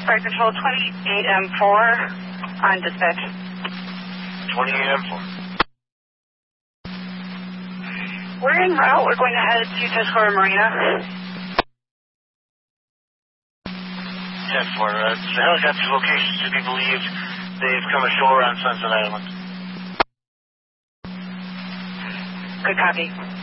Fire Control 28M4 on dispatch. 28M4. We're en route. We're going to head to Tuscarora Marina. 10-4. The helicopter's location to be believed they've come ashore on Sunset Island. Good copy.